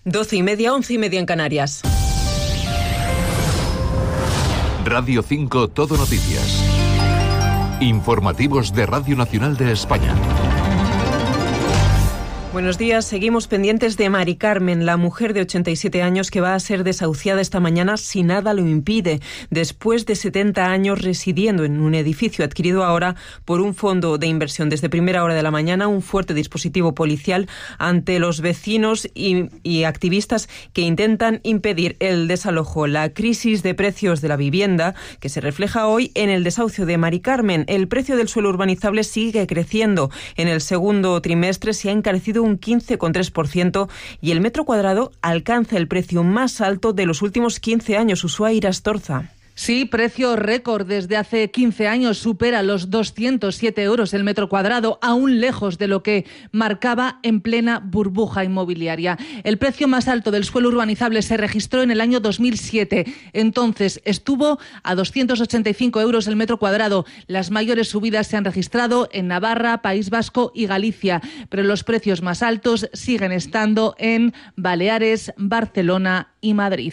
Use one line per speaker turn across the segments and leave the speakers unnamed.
12:30, 11:30 en Canarias.
Radio 5 Todo Noticias. Informativos de Radio Nacional de España.
Buenos días. Seguimos pendientes de Mari Carmen, la mujer de 87 años que va a ser desahuciada esta mañana si nada lo impide, después de 70 años residiendo en un edificio adquirido ahora por un fondo de inversión. Desde primera hora de la mañana, un fuerte dispositivo policial ante los vecinos y activistas que intentan impedir el desalojo. La crisis de precios de la vivienda, que se refleja hoy en el desahucio de Mari Carmen. El precio del suelo urbanizable sigue creciendo. En el segundo trimestre se ha encarecido un 15,3% y el metro cuadrado alcanza el precio más alto de los últimos 15 años. Ushuaia Astorza.
Sí, precio récord desde hace 15 años, supera los 207 euros el metro cuadrado, aún lejos de lo que marcaba en plena burbuja inmobiliaria. El precio más alto del suelo urbanizable se registró en el año 2007. Entonces estuvo a 285 euros el metro cuadrado. Las mayores subidas se han registrado en Navarra, País Vasco y Galicia, pero los precios más altos siguen estando en Baleares, Barcelona y Madrid.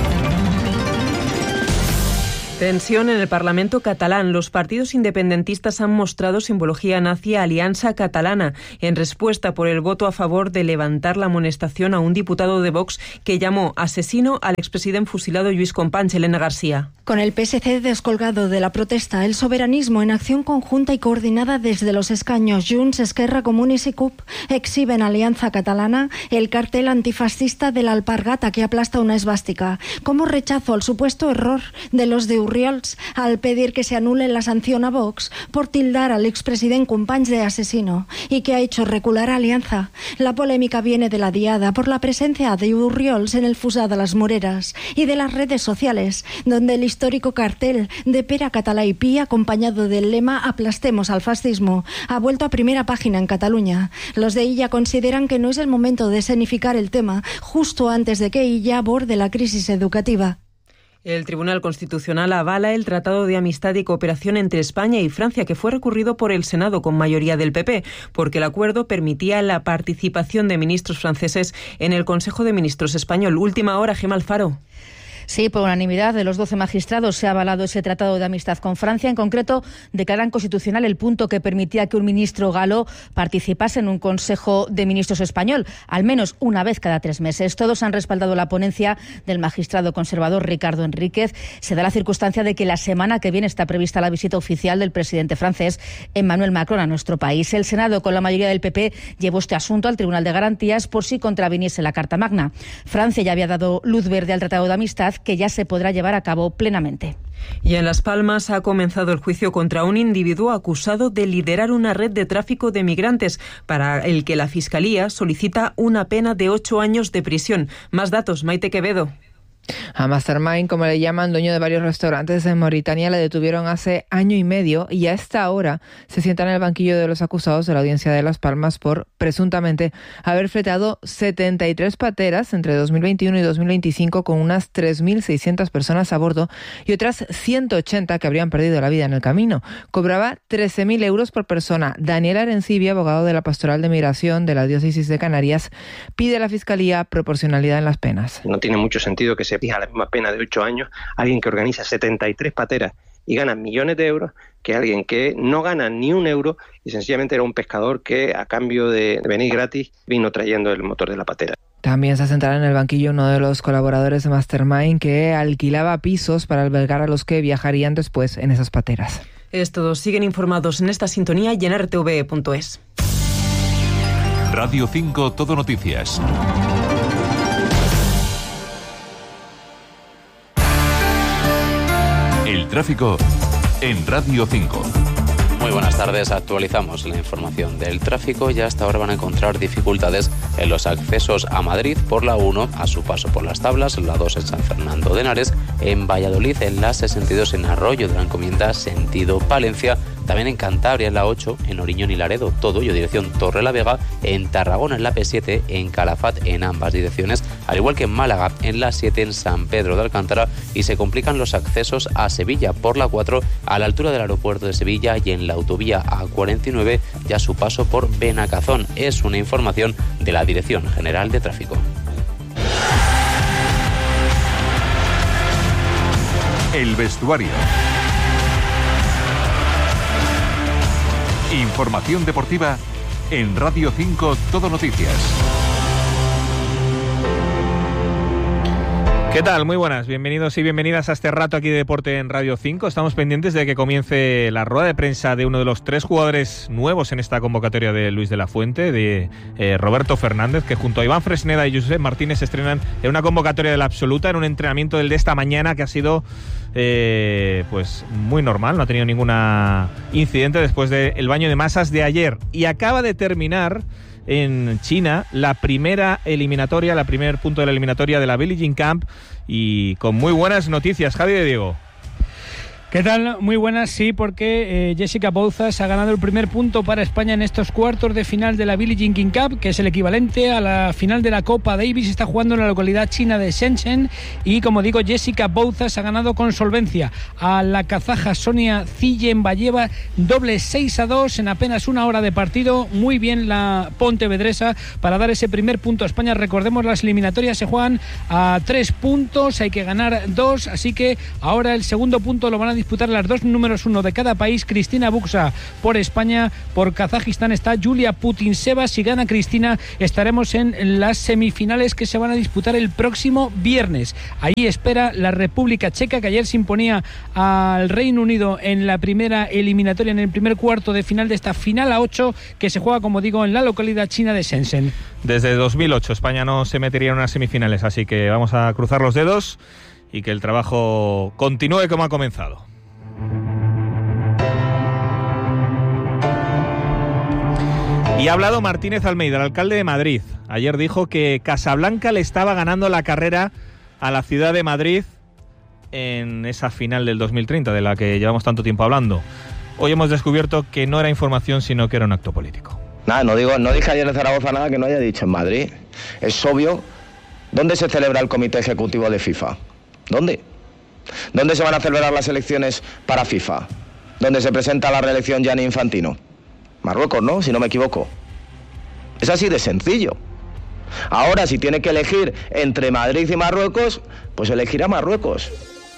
Tensión en el Parlamento catalán. Los partidos independentistas han mostrado simbología nazi a Alianza Catalana en respuesta por el voto a favor de levantar la amonestación a un diputado de Vox que llamó asesino al expresidente fusilado Lluís Companys. Elena García.
Con el PSC descolgado de la protesta, el soberanismo en acción conjunta y coordinada desde los escaños Junts, Esquerra, Comuns y CUP exhiben Alianza Catalana el cartel antifascista de la alpargata que aplasta una esvástica, como rechazo al supuesto error de los de Urriols al pedir que se anule la sanción a Vox por tildar al expresidente Companys de asesino y que ha hecho recular a Alianza. La polémica viene de la diada por la presencia de Urriols en el Fusà de las Moreras y de las redes sociales, donde el histórico cartel de Pere Català y Pi, acompañado del lema "Aplastemos al fascismo", ha vuelto a primera página en Cataluña. Los de Illa consideran que no es el momento de escenificar el tema justo antes de que Illa aborde la crisis educativa.
El Tribunal Constitucional avala el Tratado de Amistad y Cooperación entre España y Francia, que fue recurrido por el Senado con mayoría del PP, porque el acuerdo permitía la participación de ministros franceses en el Consejo de Ministros español. Última hora, Gemma Alfaro.
Sí, por unanimidad de los 12 magistrados se ha avalado ese tratado de amistad con Francia. En concreto, declaran constitucional el punto que permitía que un ministro galo participase en un Consejo de Ministros español, al menos una vez cada 3 meses. Todos han respaldado la ponencia del magistrado conservador Ricardo Enríquez. Se da la circunstancia de que la semana que viene está prevista la visita oficial del presidente francés Emmanuel Macron a nuestro país. El Senado, con la mayoría del PP, llevó este asunto al Tribunal de Garantías por si contraviniese la Carta Magna. Francia ya había dado luz verde al tratado de amistad, que ya se podrá llevar a cabo plenamente.
Y en Las Palmas ha comenzado el juicio contra un individuo acusado de liderar una red de tráfico de migrantes, para el que la Fiscalía solicita una pena de 8 años de prisión. Más datos, Maite Quevedo.
A Mastermind, como le llaman, dueño de varios restaurantes en Mauritania, le detuvieron hace año y medio y a esta hora se sienta en el banquillo de los acusados de la Audiencia de Las Palmas por, presuntamente, haber fletado 73 pateras entre 2021 y 2025 con unas 3.600 personas a bordo y otras 180 que habrían perdido la vida en el camino. Cobraba 13.000 euros por persona. Daniel Arencibia, abogado de la Pastoral de Migración de la Diócesis de Canarias, pide a la Fiscalía proporcionalidad en las penas.
No tiene mucho sentido que se fija la misma pena de 8 años a alguien que organiza 73 pateras y gana millones de euros que alguien que no gana ni un euro y sencillamente era un pescador que a cambio de venir gratis vino trayendo el motor de la patera.
También se sentará en el banquillo uno de los colaboradores de Mastermind que alquilaba pisos para albergar a los que viajarían después en esas pateras.
Estos siguen informados en esta sintonía y en rtv.es.
Radio 5 Todo Noticias. El tráfico en Radio 5.
Muy buenas tardes, actualizamos la información del tráfico y hasta ahora van a encontrar dificultades en los accesos a Madrid por la 1 a su paso por Las Tablas, la 2 en San Fernando de Henares, en Valladolid en la 62 en Arroyo de la Encomienda sentido Palencia, también en Cantabria en la 8, en Oriñón y Laredo, todo ello dirección Torrelavega, en Tarragona en la P7, en Calafat en ambas direcciones, al igual que en Málaga en la 7 en San Pedro de Alcántara y se complican los accesos a Sevilla por la 4 a la altura del aeropuerto de Sevilla y en la autovía A49 ya su paso por Benacazón. Es una información de la Dirección General de Tráfico.
El vestuario. Información deportiva en Radio 5 Todo Noticias.
¿Qué tal? Muy buenas, bienvenidos y bienvenidas a este rato aquí de deporte en Radio 5. Estamos pendientes de que comience la rueda de prensa de uno de los 3 jugadores nuevos en esta convocatoria de Luis de la Fuente, de Roberto Fernández, que junto a Iván Fresneda y Josep Martínez se estrenan en una convocatoria de la absoluta, en un entrenamiento del de esta mañana que ha sido pues muy normal, no ha tenido ningún incidente después del baño de masas de ayer. Y acaba de terminar en China la primera eliminatoria, el primer punto de la eliminatoria de la Billie Jean Camp, y con muy buenas noticias. Javi de Diego.
¿Qué tal? Muy buenas, sí, porque Jessica Bouzas ha ganado el primer punto para España en estos cuartos de final de la Billie Jean King Cup, que es el equivalente a la final de la Copa Davis. Está jugando en la localidad china de Shenzhen y, como digo, Jessica Bouzas ha ganado con solvencia a la kazaja Sonia Zillenbayeva, doble 6-2 en apenas una hora de partido. Muy bien la pontevedresa para dar ese primer punto a España. Recordemos, las eliminatorias se juegan a 3 puntos, hay que ganar 2, así que ahora el segundo punto lo van a disputar las 2 números 1 de cada país. Cristina Buxa por España, por Kazajistán está Julia Putinseva. Si gana Cristina, estaremos en las semifinales que se van a disputar el próximo viernes. Ahí espera la República Checa, que ayer se imponía al Reino Unido en la primera eliminatoria, en el primer cuarto de final de esta final a 8, que se juega, como digo, en la localidad china de Shenzhen.
Desde 2008 España no se metería en unas semifinales, así que vamos a cruzar los dedos y que el trabajo continúe como ha comenzado. Y ha hablado Martínez Almeida, el alcalde de Madrid. Ayer dijo que Casablanca le estaba ganando la carrera a la ciudad de Madrid en esa final del 2030, de la que llevamos tanto tiempo hablando. Hoy hemos descubierto que no era información, sino que era un acto político.
Nada, no dije ayer en Zaragoza nada que no haya dicho en Madrid. Es obvio. ¿Dónde se celebra el comité ejecutivo de FIFA? ¿Dónde? ¿Dónde se van a celebrar las elecciones para FIFA? ¿Dónde se presenta la reelección Gianni Infantino? Marruecos, ¿no? Si no me equivoco. Es así de sencillo. Ahora, si tiene que elegir entre Madrid y Marruecos, pues elegirá Marruecos.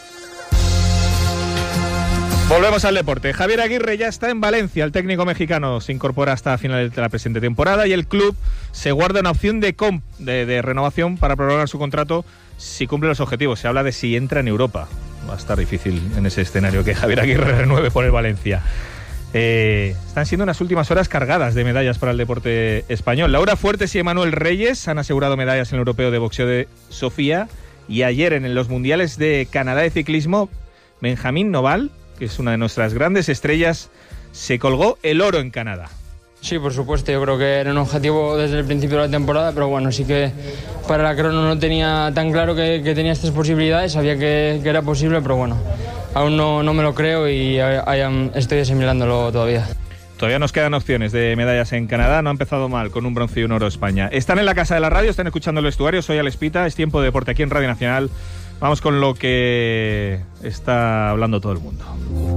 Volvemos al deporte. Javier Aguirre ya está en Valencia. El técnico mexicano se incorpora hasta finales de la presente temporada y el club se guarda una opción de renovación para prolongar su contrato si cumple los objetivos. Se habla de si entra en Europa. Va a estar difícil en ese escenario que Javier Aguirre renueve por el Valencia. Están siendo unas últimas horas cargadas de medallas para el deporte español. Laura Fuertes y Emanuel Reyes han asegurado medallas en el Europeo de Boxeo de Sofía, y ayer en los Mundiales de Canadá de Ciclismo, Benjamín Noval, que es una de nuestras grandes estrellas, se colgó el oro en Canadá.
Sí, por supuesto, yo creo que era un objetivo desde el principio de la temporada, pero bueno, sí que para la crono no tenía tan claro que tenía estas posibilidades, sabía que era posible, pero bueno, aún no me lo creo y estoy asimilándolo todavía.
Todavía nos quedan opciones de medallas en Canadá, no ha empezado mal con un bronce y un oro España. Están en la casa de la radio, están escuchando el vestuario, soy Alex Pita, es tiempo de deporte aquí en Radio Nacional. Vamos con lo que está hablando todo el mundo.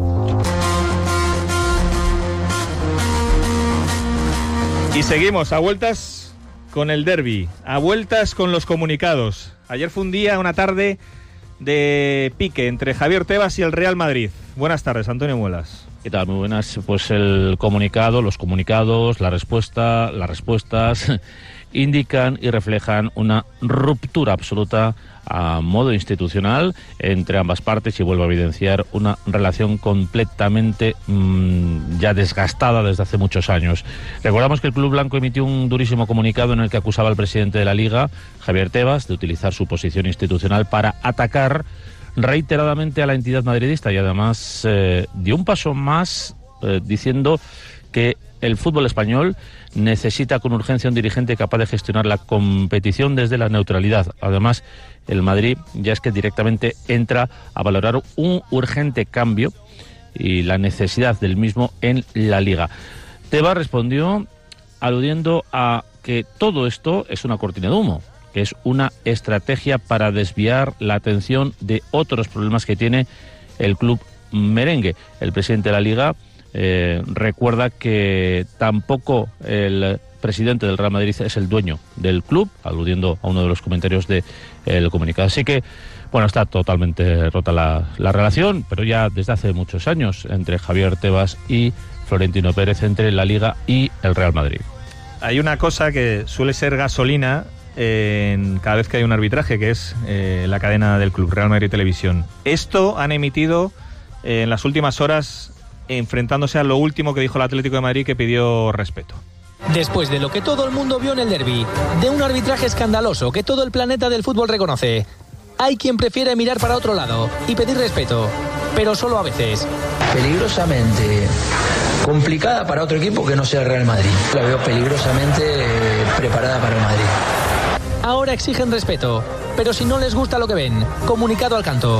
Y seguimos a vueltas con el derbi, a vueltas con los comunicados. Ayer fue una tarde de pique entre Javier Tebas y el Real Madrid. Buenas tardes, Antonio Muelas.
¿Qué tal? Muy buenas. Pues el comunicado, los comunicados, las respuestas indican y reflejan una ruptura absoluta a modo institucional entre ambas partes y vuelvo a evidenciar una relación completamente ya desgastada desde hace muchos años. Recordamos que el Club Blanco emitió un durísimo comunicado en el que acusaba al presidente de la Liga, Javier Tebas, de utilizar su posición institucional para atacar reiteradamente a la entidad madridista y además dio un paso más diciendo que el fútbol español necesita con urgencia un dirigente capaz de gestionar la competición desde la neutralidad. Además, el Madrid ya es que directamente entra a valorar un urgente cambio y la necesidad del mismo en la Liga. Tebas respondió aludiendo a que todo esto es una cortina de humo, que es una estrategia para desviar la atención de otros problemas que tiene el club merengue. El presidente de la Liga recuerda que tampoco el presidente del Real Madrid es el dueño del club, aludiendo a uno de los comentarios del comunicado. Así que, bueno, está totalmente rota la relación, pero ya desde hace muchos años, entre Javier Tebas y Florentino Pérez, entre la Liga y el Real Madrid.
Hay una cosa que suele ser gasolina cada vez que hay un arbitraje, que es la cadena del club, Real Madrid Televisión. Esto han emitido en las últimas horas, enfrentándose a lo último que dijo el Atlético de Madrid, que pidió respeto.
Después de lo que todo el mundo vio en el derbi, de un arbitraje escandaloso que todo el planeta del fútbol reconoce, hay quien prefiere mirar para otro lado y pedir respeto, pero solo a veces.
Peligrosamente complicada para otro equipo que no sea el Real Madrid. La veo peligrosamente preparada para el Madrid.
Ahora exigen respeto, pero si no les gusta lo que ven, comunicado al canto.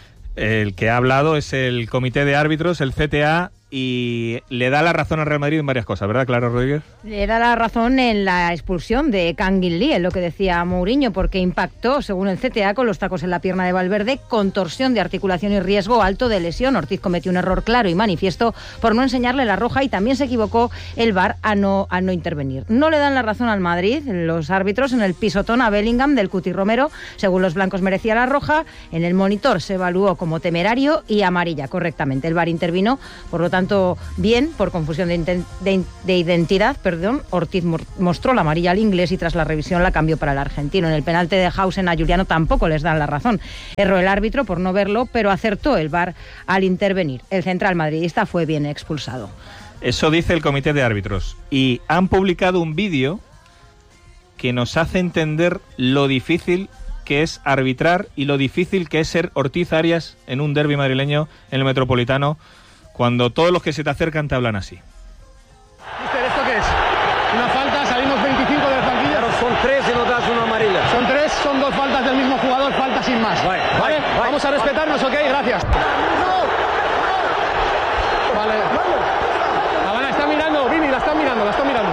El que ha hablado es el comité de árbitros, el CTA, y le da la razón al Real Madrid en varias cosas, ¿verdad, Clara Rodríguez?
Le da la razón en la expulsión de Kangin Lee, en lo que decía Mourinho, porque impactó, según el CTA, con los tacos en la pierna de Valverde, contorsión de articulación y riesgo alto de lesión. Ortiz cometió un error claro y manifiesto por no enseñarle la roja, y también se equivocó el VAR a no intervenir. No le dan la razón al Madrid los árbitros en el pisotón a Bellingham del Cuti Romero. Según los blancos merecía la roja, en el monitor se evaluó como temerario y amarilla correctamente. El VAR intervino, por lo tanto, bien, por confusión de identidad, Ortiz mostró la amarilla al inglés y tras la revisión la cambió para el argentino. En el penalti de Hausen a Juliano tampoco les dan la razón. Erró el árbitro por no verlo, pero acertó el VAR al intervenir. El central madridista fue bien expulsado.
Eso dice el comité de árbitros. Y han publicado un vídeo que nos hace entender lo difícil que es arbitrar y lo difícil que es ser Ortiz Arias en un derbi madrileño en el Metropolitano, cuando todos los que se te acercan te hablan así.
¿Esto qué es? ¿Una falta? ¿Salimos 25 de las banquillas? Claro, son 3 y nos das una amarilla. Son 3, son 2 faltas del mismo jugador, falta sin más. ¿Vale? Vamos a respetarnos, ¿ok? Gracias. Vale. La está mirando, Vini, la está mirando.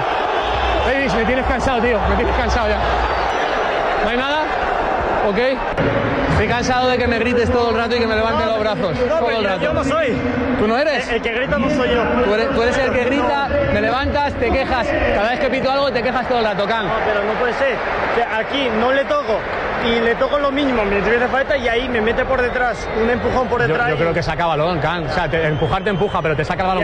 Davis, me tienes cansado, tío, me tienes cansado ya. ¿No hay nada? ¿Ok? Estoy cansado de que me grites todo el rato y que me levanten los brazos. Todo el rato. Yo no soy. ¿Tú no eres? El que grita no soy yo. Tú eres el que grita, me levantas, te quejas. Cada vez que pito algo te quejas todo el rato, Can. No, pero no puede ser. Que aquí no le toco y le toco lo mínimo, me hace falta y ahí me mete por detrás, un empujón por detrás. Yo creo que saca balón, Can. O sea, empujar te empuja, pero te saca el balón.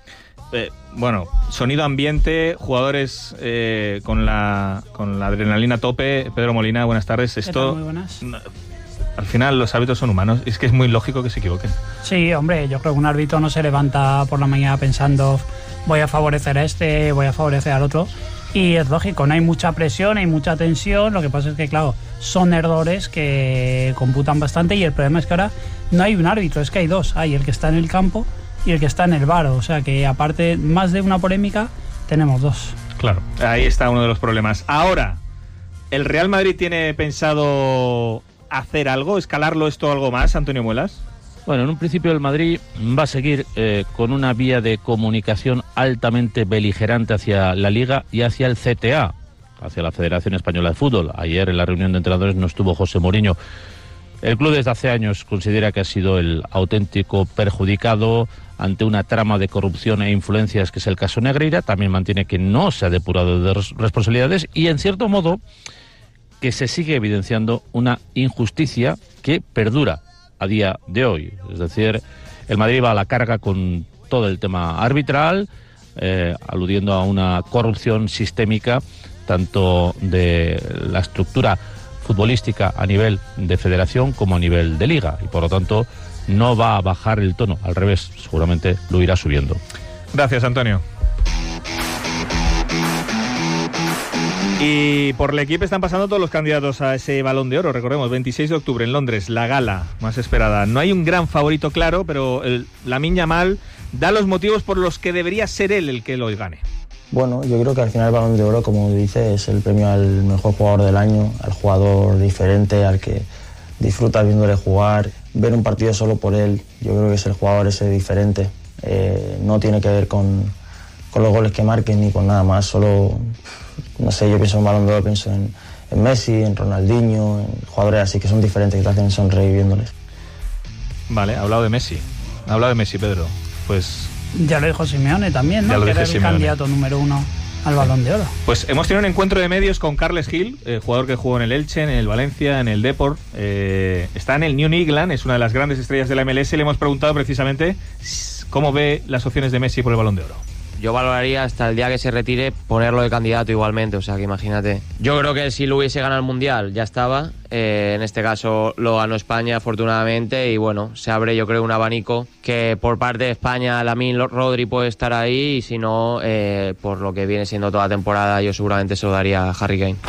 Bueno, sonido ambiente, jugadores con la adrenalina a tope. Pedro Molina, buenas tardes. Esto, muy buenas. Al final los árbitros son humanos, es que es muy lógico que se equivoquen.
Sí, hombre, yo creo que un árbitro no se levanta por la mañana pensando voy a favorecer a este, voy a favorecer al otro. Y es lógico, no hay mucha presión, hay mucha tensión. Lo que pasa es que, claro, son errores que computan bastante y el problema es que ahora no hay un árbitro, es que hay dos. Hay el que está en el campo y el que está en el VAR. O sea que, aparte, más de una polémica, tenemos dos.
Claro, ahí está uno de los problemas. Ahora, ¿el Real Madrid tiene pensado hacer algo, escalarlo esto algo más, Antonio Muelas?
Bueno, en un principio el Madrid va a seguir con una vía de comunicación altamente beligerante hacia la Liga y hacia el CTA, hacia la Federación Española de Fútbol. Ayer en la reunión de entrenadores no estuvo José Mourinho. El club desde hace años considera que ha sido el auténtico perjudicado ante una trama de corrupción e influencias que es el caso Negreira. También mantiene que no se ha depurado de responsabilidades y, en cierto modo, que se sigue evidenciando una injusticia que perdura a día de hoy. Es decir, el Madrid va a la carga con todo el tema arbitral, aludiendo a una corrupción sistémica tanto de la estructura futbolística a nivel de federación como a nivel de liga, y por lo tanto no va a bajar el tono, al revés, seguramente lo irá subiendo.
Gracias, Antonio. Y por el equipo están pasando todos los candidatos a ese Balón de Oro. Recordemos, 26 de octubre en Londres, la gala más esperada. No hay un gran favorito claro, pero Lamine Yamal da los motivos por los que debería ser él el que lo gane.
Bueno, yo creo que al final el Balón de Oro, como dice, es el premio al mejor jugador del año, al jugador diferente, al que disfruta viéndole jugar, ver un partido solo por él. Yo creo que es el jugador ese diferente. No tiene que ver con los goles que marquen ni con nada más, solo, no sé, yo pienso en Balón de Oro, pienso en Messi, en Ronaldinho, en jugadores así que son diferentes, que te hacen sonreír viéndoles.
Vale, ha hablado de Messi, Pedro. Pues
Ya lo dijo Simeone también, ¿no? Que era el candidato número 1 al Balón de Oro.
Pues hemos tenido un encuentro de medios con Carles Gil, jugador que jugó en el Elche, en el Valencia, en el Depor. Está en el New England, es una de las grandes estrellas de la MLS. Le hemos preguntado precisamente cómo ve las opciones de Messi por el Balón de Oro.
Yo valoraría hasta el día que se retire ponerlo de candidato igualmente, o sea que imagínate. Yo creo que si lo hubiese ganado el Mundial ya estaba, en este caso lo ganó España afortunadamente y bueno, se abre yo creo un abanico que por parte de España Lamine Rodri puede estar ahí y si no, por lo que viene siendo toda la temporada yo seguramente se lo daría a Harry Kane.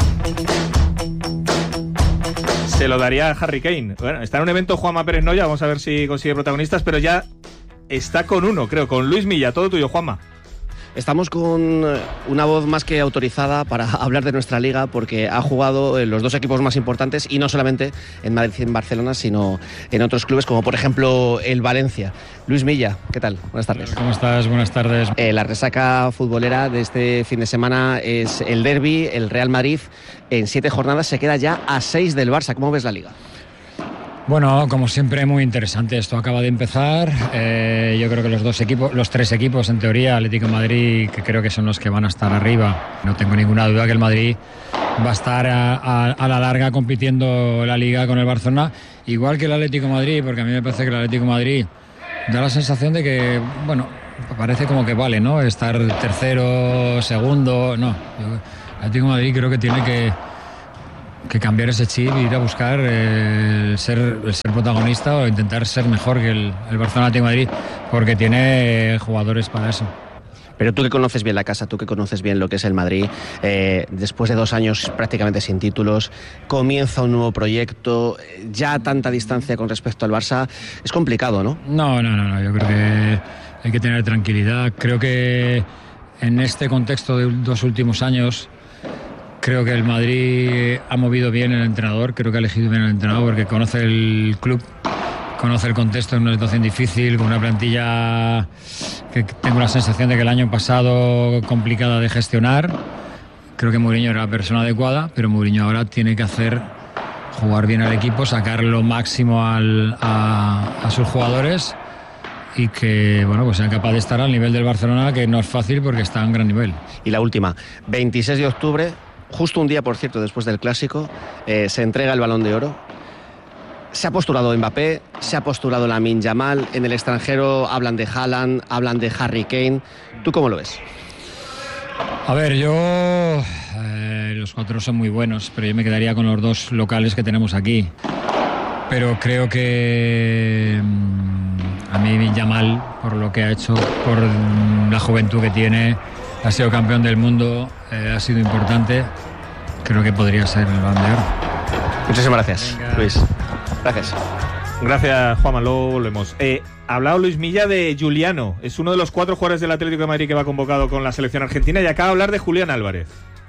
Se lo daría a Harry Kane. Bueno, está en un evento Juanma Pérez Noya, vamos a ver si consigue protagonistas, pero ya está con uno, creo, con Luis Milla. Todo tuyo, Juanma.
Estamos con una voz más que autorizada para hablar de nuestra liga porque ha jugado en los dos equipos más importantes y no solamente en Madrid y en Barcelona, sino en otros clubes como por ejemplo el Valencia. Luis Milla, ¿qué tal? Buenas tardes.
¿Cómo estás? Buenas tardes.
La resaca futbolera de este fin de semana es el derbi, el Real Madrid. En 7 jornadas se queda ya a 6 del Barça. ¿Cómo ves la liga?
Bueno, como siempre, muy interesante. Esto acaba de empezar. Yo creo que los 3 equipos, en teoría, Atlético de Madrid, que creo que son los que van a estar arriba. No tengo ninguna duda que el Madrid va a estar a la larga compitiendo la Liga con el Barcelona, igual que el Atlético de Madrid, porque a mí me parece que el Atlético de Madrid da la sensación de que, bueno, parece como que vale, ¿no? Estar tercero, segundo, no. El Atlético de Madrid creo que tiene que cambiar ese chip e ir a buscar el ser protagonista o intentar ser mejor que el Barcelona Atlético de Madrid, porque tiene jugadores para eso.
Pero tú que conoces bien la casa, tú que conoces bien lo que es el Madrid, después de 2 años prácticamente sin títulos, comienza un nuevo proyecto, ya a tanta distancia con respecto al Barça, es complicado, ¿no?
No, yo creo que hay que tener tranquilidad. Creo que en este contexto de 2 últimos años, creo que el Madrid ha movido bien el entrenador, creo que ha elegido bien el entrenador porque conoce el club, conoce el contexto en una situación difícil, con una plantilla que tengo la sensación de que el año pasado complicada de gestionar. Creo que Mourinho era la persona adecuada, pero Mourinho ahora tiene que jugar bien al equipo, sacar lo máximo a sus jugadores y que pues sean capaces de estar al nivel del Barcelona, que no es fácil porque está a un gran nivel.
Y la última, 26 de octubre, justo un día, por cierto, después del Clásico, se entrega el Balón de Oro. Se ha postulado Mbappé, se ha postulado Lamine Yamal. En el extranjero hablan de Haaland, hablan de Harry Kane. ¿Tú cómo lo ves?
A ver, los 4 son muy buenos, pero yo me quedaría con los 2 locales que tenemos aquí. Pero creo que a mí Yamal, por lo que ha hecho, por la juventud que tiene, ha sido campeón del mundo, ha sido importante. Creo que podría ser el Balón de Oro.
Muchísimas gracias, Luis. Gracias.
Gracias, Juanma. Luego volvemos. Ha hablado Luis Milla de Giuliano. Es uno de los 4 jugadores del Atlético de Madrid que va convocado con la selección argentina y acaba de hablar de Julián Álvarez.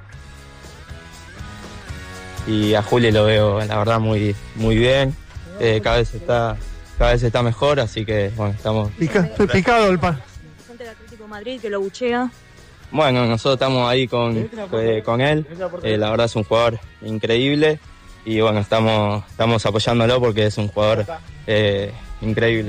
Y a Juli lo veo, la verdad, muy bien. Cada vez está mejor, así que, bueno, estamos...
Picado el pan.
Gente del Atlético de Madrid que lo buchea.
Bueno, nosotros estamos ahí con él. La verdad es un jugador increíble y bueno, estamos apoyándolo porque es un jugador increíble.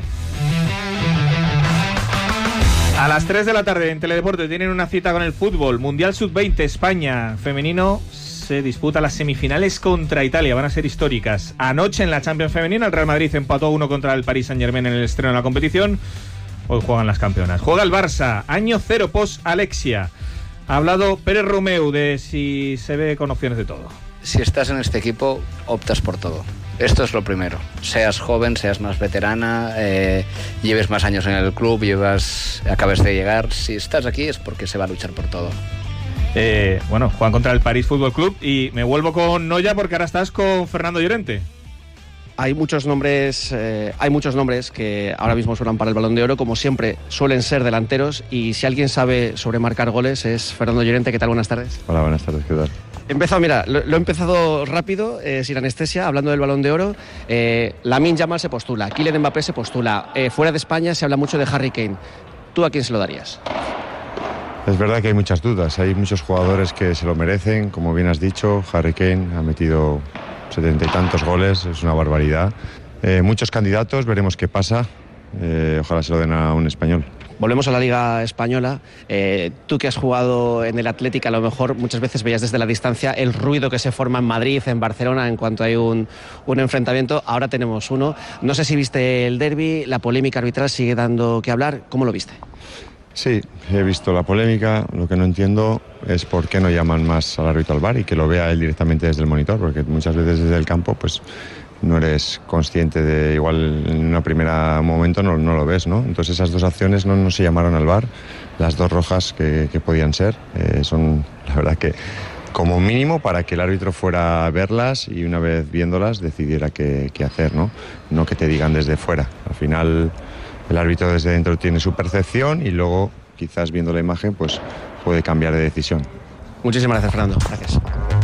A las 3 de la tarde en Teledeporte tienen una cita con el fútbol. Mundial Sub-20 España femenino se disputa las semifinales contra Italia, van a ser históricas. Anoche en la Champions femenina el Real Madrid empató 1 contra el Paris Saint-Germain en el estreno de la competición. Hoy juegan las campeonas. Juega el Barça, año 0 post Alexia. Ha hablado Pérez Romeu de si se ve con opciones de todo.
Si estás en este equipo, optas por todo. Esto es lo primero. Seas joven, seas más veterana, lleves más años en el club, acabes de llegar. Si estás aquí es porque se va a luchar por todo.
Juegan contra el París Fútbol Club y me vuelvo con Noya porque ahora estás con Fernando Llorente.
Hay muchos nombres que ahora mismo suenan para el Balón de Oro, como siempre suelen ser delanteros, y si alguien sabe sobre marcar goles es Fernando Llorente. ¿Qué tal? Buenas tardes.
Hola, buenas tardes, ¿qué tal?
Lo he empezado rápido, sin anestesia, hablando del Balón de Oro. Lamine Yamal se postula, Kylian Mbappé se postula, fuera de España se habla mucho de Harry Kane. ¿Tú a quién se lo darías?
Es verdad que hay muchas dudas, hay muchos jugadores que se lo merecen, como bien has dicho. Harry Kane ha metido 70 y tantos goles, es una barbaridad. Muchos candidatos, veremos qué pasa. Ojalá se lo den a un español.
Volvemos a la Liga Española. Tú que has jugado en el Athletic, a lo mejor muchas veces veías desde la distancia el ruido que se forma en Madrid, en Barcelona, en cuanto hay un enfrentamiento. Ahora tenemos uno. No sé si viste el derbi, la polémica arbitral sigue dando que hablar. ¿Cómo lo viste?
Sí, he visto la polémica. Lo que no entiendo es por qué no llaman más al árbitro al VAR y que lo vea él directamente desde el monitor, porque muchas veces desde el campo pues no eres consciente de, igual en un primer momento no lo ves, ¿no? Entonces esas 2 acciones no se llamaron al VAR, las 2 rojas que podían ser, son la verdad que como mínimo para que el árbitro fuera a verlas y una vez viéndolas decidiera qué hacer, ¿no? No que te digan desde fuera. Al final el árbitro desde dentro tiene su percepción y luego quizás viendo la imagen pues puede cambiar de decisión.
Muchísimas gracias, Fernando. Gracias.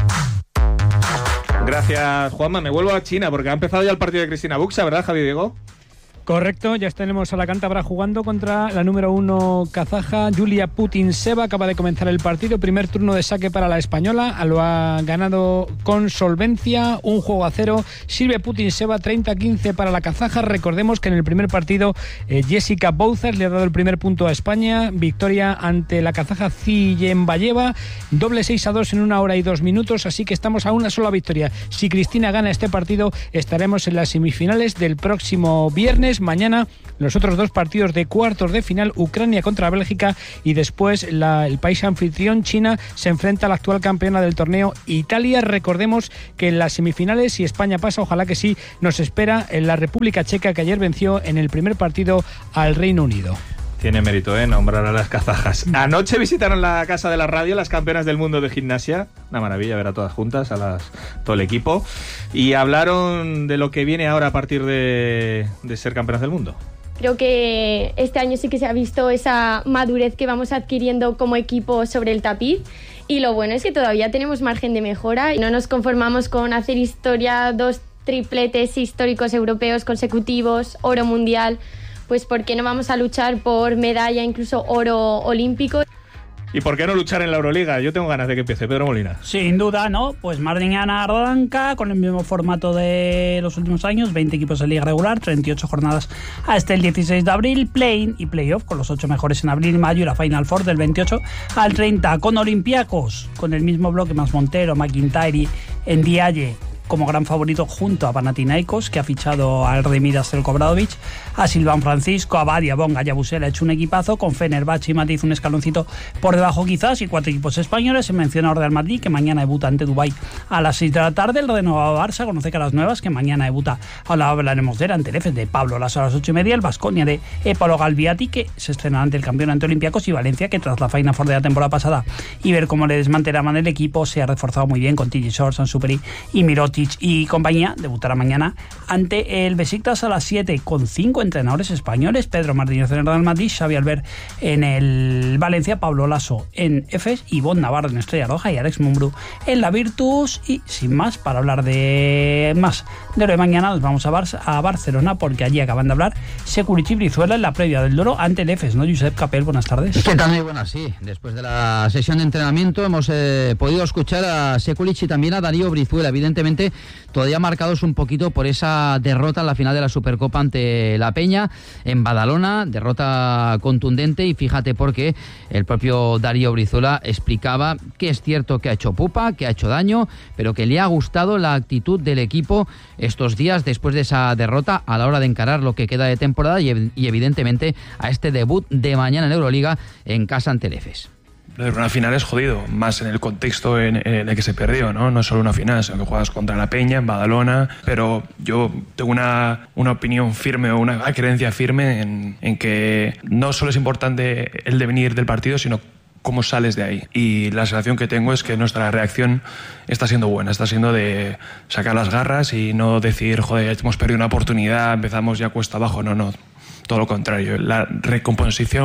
Gracias, Juanma. Me vuelvo a China porque ha empezado ya el partido de Cristina Buxa, ¿verdad, Javi Diego?
Correcto, ya tenemos a la cántabra jugando contra la número 1 kazaja, Yulia Putintseva. Acaba de comenzar el partido, primer turno de saque para la española, lo ha ganado con solvencia, 1-0. Sirve Putintseva, 30-15 para la kazaja. Recordemos que en el primer partido Jessica Bouzas le ha dado el primer punto a España, victoria ante la kazaja Ziyembayeva, doble 6-2 en 1 hora y 2 minutos, así que estamos a una sola victoria. Si Cristina gana este partido, estaremos en las semifinales del próximo viernes. Mañana los otros 2 partidos de cuartos de final, Ucrania contra Bélgica, y después el país anfitrión, China, se enfrenta a la actual campeona del torneo, Italia. Recordemos que en las semifinales, si España pasa, ojalá que sí, nos espera en la República Checa, que ayer venció en el primer partido al Reino Unido.
Tiene mérito, nombrar a las kazajas. Anoche visitaron la Casa de la Radio las campeonas del mundo de gimnasia. Una maravilla ver a todas juntas, todo el equipo. Y hablaron de lo que viene ahora a partir de ser campeonas del mundo.
Creo que este año sí que se ha visto esa madurez que vamos adquiriendo como equipo sobre el tapiz. Y lo bueno es que todavía tenemos margen de mejora y no nos conformamos con hacer historia, 2 tripletes históricos europeos consecutivos, oro mundial. Pues ¿por qué no vamos a luchar por medalla, incluso oro olímpico?
¿Y por qué no luchar en la Euroliga? Yo tengo ganas de que empiece. Pedro Molina.
Sin duda, ¿no? Pues mañana arranca con el mismo formato de los últimos años, 20 equipos en liga regular, 38 jornadas hasta el 16 de abril, play-in y play-off con los 8 mejores en abril y mayo, y la Final Four del 28 al 30, con Olympiacos, con el mismo bloque más Montero, McIntyre y Ndiaye como gran favorito junto a Panathinaikos, que ha fichado al Remidas Zelko Obradovic, a Silvan Francisco, a Badia, Bonga, Yabusel, ha hecho un equipazo, con Fenerbahce y Matiz un escaloncito por debajo quizás, y 4 equipos españoles. Se menciona Real Madrid, que mañana debuta ante Dubái a las 6 de la tarde, el renovado Barça conoce caras nuevas, que mañana debuta, ahora hablaremos de él, ante el EFES de Pablo Lasso a las 8:30, el Baskonia de Epalo Galviati, que se estrena ante el campeón ante Olympiacos, y Valencia, que tras la Final Four de la temporada pasada y ver cómo le desmantelaban el equipo, se ha reforzado muy bien con TJ Short, Sansuperi y Mirotic y compañía. Debutará mañana ante el Besiktas a las 7, con 5 entrenadores españoles: Pedro Martínez en el Real Madrid, Xavi Albert en el Valencia, Pablo Lasso en Efes, Ivonne Navarro en Estrella Roja y Alex Mumbrú en la Virtus. Y sin más, para hablar de lo de mañana, nos vamos a Barcelona, porque allí acaban de hablar Sekulic y Brizuela en la previa del Duero ante el Efes, ¿no? Josep Capel, buenas tardes.
¿Qué tal? Muy buenas, sí. Después de la sesión de entrenamiento hemos podido escuchar a Sekulic y también a Darío Brizuela, evidentemente todavía marcados un poquito por esa derrota en la final de la Supercopa ante la Peña en Badalona, derrota contundente. Y fíjate, porque el propio Darío Brizuela explicaba que es cierto que ha hecho pupa, que ha hecho daño, pero que le ha gustado la actitud del equipo estos días después de esa derrota a la hora de encarar lo que queda de temporada y evidentemente a este debut de mañana en Euroliga en casa ante el Efes.
Una final es jodido, más en el contexto en el que se perdió, ¿no? No es solo una final, sino que juegas contra la Peña en Badalona, pero yo tengo una opinión firme o una creencia firme en que no solo es importante el devenir del partido, sino cómo sales de ahí. Y la sensación que tengo es que nuestra reacción está siendo buena, está siendo de sacar las garras y no decir, joder, hemos perdido una oportunidad, empezamos ya cuesta abajo. No, todo lo contrario. La recomposición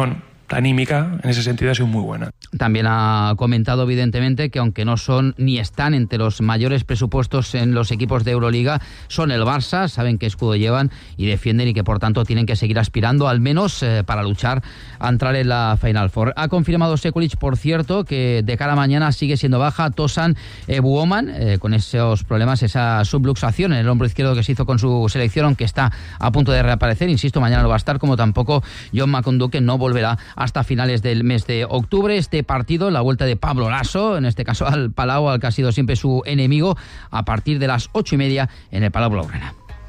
la anímica en ese sentido ha sido muy buena.
También ha comentado evidentemente que aunque no son ni están entre los mayores presupuestos en los equipos de Euroliga, son el Barça, saben qué escudo llevan y defienden, y que por tanto tienen que seguir aspirando al menos para luchar a entrar en la Final Four. Ha confirmado Sekulic, por cierto, que de cara a mañana sigue siendo baja Tosan Buoman, con esos problemas, esa subluxación en el hombro izquierdo que se hizo con su selección, aunque está a punto de reaparecer. Insisto, mañana no va a estar, como tampoco John Makondu, que no volverá hasta finales del mes de octubre. Este partido, la vuelta de Pablo Laso, en este caso al Palau, al que ha sido siempre su enemigo, a partir de las 8:30 en el Palau Blaugrana.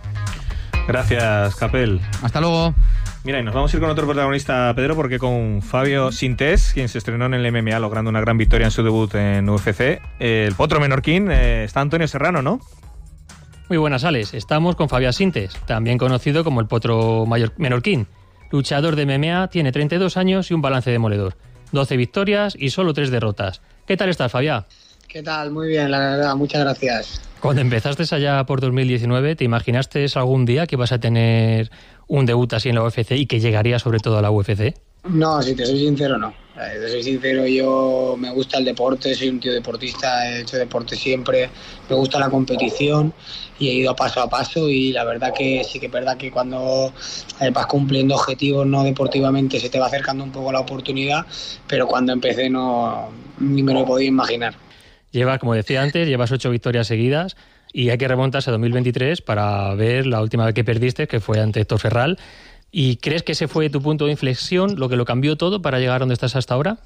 Gracias, Capel.
Hasta luego.
Mira, y nos vamos a ir con otro protagonista, Pedro, porque con Fabio Sintés, quien se estrenó en el MMA logrando una gran victoria en su debut en UFC, el potro menorquín, está Antonio Serrano, ¿no?
Muy buenas, Alex. Estamos con Fabio Sintés, también conocido como el potro menorquín. Luchador de MMA, tiene 32 años y un balance demoledor. 12 victorias y solo 3 derrotas. ¿Qué tal estás, Fabián?
¿Qué tal? Muy bien, la verdad, muchas gracias.
Cuando empezaste allá por 2019, ¿te imaginaste algún día que ibas a tener un debut así en la UFC y que llegaría sobre todo a la UFC?
No, si te soy sincero, no. Te soy sincero, yo me gusta el deporte, soy un tío deportista, he hecho deporte siempre, me gusta la competición y he ido paso a paso, y la verdad que sí que es verdad que cuando vas cumpliendo objetivos no deportivamente se te va acercando un poco la oportunidad, pero cuando empecé no ni me lo podía imaginar.
Como decía antes, llevas 8 victorias seguidas y hay que remontarse a 2023 para ver la última vez que perdiste, que fue ante Héctor Ferral. ¿Y crees que ese fue tu punto de inflexión, lo que lo cambió todo para llegar a donde estás hasta ahora?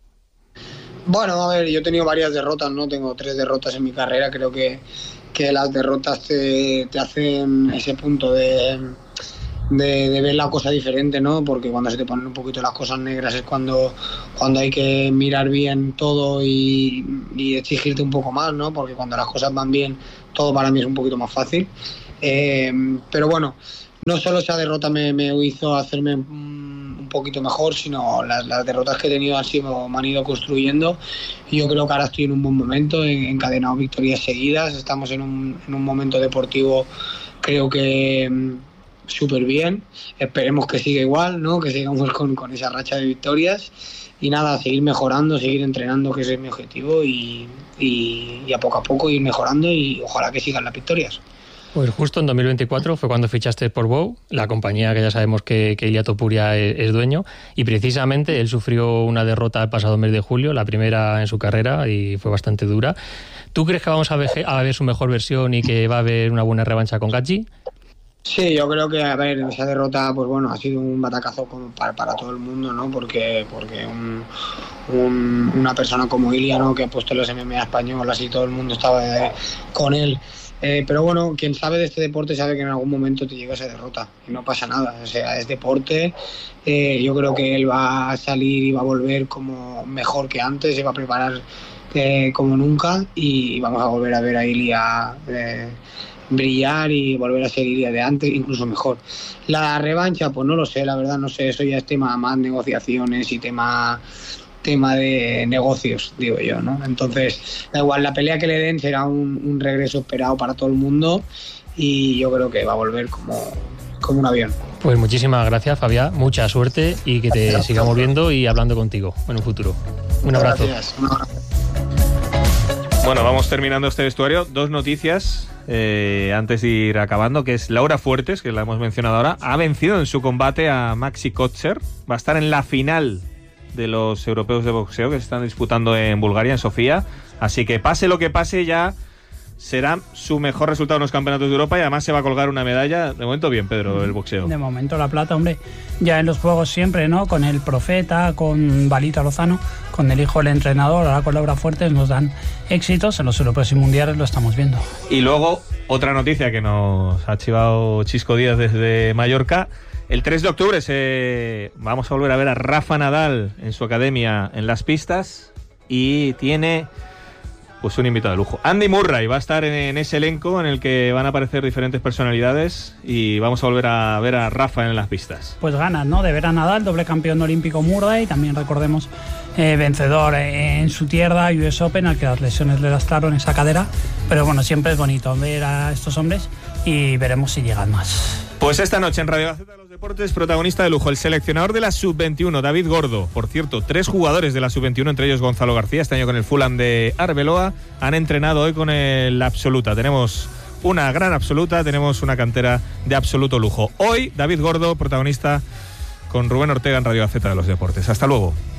Bueno, a ver, yo he tenido varias derrotas, ¿no? Tengo 3 derrotas en mi carrera. Creo que las derrotas te hacen ese punto de ver la cosa diferente, ¿no? Porque cuando se te ponen un poquito las cosas negras es cuando hay que mirar bien todo y exigirte un poco más, ¿no? Porque cuando las cosas van bien, todo para mí es un poquito más fácil. Pero bueno, no solo esa derrota me hizo hacerme un poquito mejor, sino las derrotas que he tenido me han ido construyendo, y yo creo que ahora estoy en un buen momento, he encadenado victorias seguidas, estamos en un momento deportivo, creo que súper bien, esperemos que siga igual, ¿no? Que sigamos con esa racha de victorias, y nada, seguir mejorando, seguir entrenando, que ese es mi objetivo, y a poco ir mejorando, y ojalá que sigan las victorias.
Pues justo en 2024 fue cuando fichaste por Bow, la compañía que ya sabemos que Ilia Topuria es dueño, y precisamente él sufrió una derrota el pasado mes de julio, la primera en su carrera, y fue bastante dura. ¿Tú crees que vamos a ver su mejor versión y que va a haber una buena revancha con Gaethje?
Sí, yo creo que, a ver, esa derrota, pues bueno, ha sido un batacazo como para todo el mundo, ¿no? Porque una persona como Ilia, ¿no? Que ha puesto los MMA españolas y todo el mundo estaba con él. Pero bueno, quien sabe de este deporte sabe que en algún momento te llega esa derrota y no pasa nada, o sea, es deporte. Yo creo que él va a salir y va a volver como mejor que antes, se va a preparar como nunca, y vamos a volver a ver a Ilia brillar y volver a ser Ilia de antes, incluso mejor. La revancha, pues no lo sé, la verdad no sé, eso ya es tema más negociaciones y tema de negocios, digo yo, ¿no? Entonces, da igual, la pelea que le den será un regreso esperado para todo el mundo, y yo creo que va a volver como un avión.
Pues muchísimas gracias, Fabián, mucha suerte y que te sigamos viendo y hablando contigo en un futuro. Un abrazo.
Gracias, un abrazo.
Bueno, vamos terminando este vestuario. 2 noticias antes de ir acabando, que es Laura Fuertes, que la hemos mencionado ahora, ha vencido en su combate a Maxi Kotzer, va a estar en la final de los europeos de boxeo que se están disputando en Bulgaria, en Sofía, así que pase lo que pase, ya será su mejor resultado en los campeonatos de Europa, y además se va a colgar una medalla. De momento bien, Pedro, el boxeo.
De momento la plata, hombre, ya en los juegos siempre, ¿no? Con el Profeta, con Balito Lozano, con el hijo del entrenador, ahora con Laura Fuertes nos dan éxitos en los europeos y mundiales, lo estamos viendo.
Y luego otra noticia que nos ha chivado Chisco Díaz desde Mallorca. El 3 de octubre vamos a volver a ver a Rafa Nadal en su academia en las pistas, y tiene pues un invitado de lujo. Andy Murray va a estar en ese elenco en el que van a aparecer diferentes personalidades, y vamos a volver a ver a Rafa en las pistas.
Pues ganas, ¿no? De ver a Nadal, doble campeón olímpico Murray, también recordemos vencedor en su tierra, US Open, al que las lesiones le lastraron esa cadera, pero bueno, siempre es bonito ver a estos hombres y veremos si llegan más.
Pues esta noche en Radio Gaceta de los Deportes, protagonista de lujo, el seleccionador de la Sub-21, David Gordo. Por cierto, 3 jugadores de la Sub-21, entre ellos Gonzalo García, este año con el Fulham de Arbeloa, han entrenado hoy con el Absoluta. Tenemos una gran Absoluta, tenemos una cantera de absoluto lujo. Hoy, David Gordo, protagonista con Rubén Ortega en Radio Gaceta de los Deportes. Hasta luego.